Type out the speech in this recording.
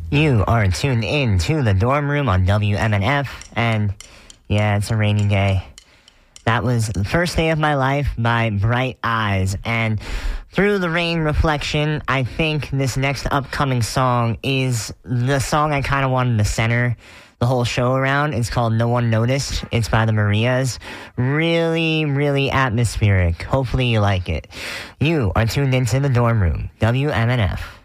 You are tuned in to the dorm room on WMNF, and yeah, it's a rainy day. That was The First Day of My Life by Bright Eyes, and through the rain reflection, I think this next upcoming song is the song I kind of wanted to center the whole show around. It's called No One Noticed. It's by the Marias. Really, really atmospheric. Hopefully you like it. You are tuned into the dorm room, WMNF.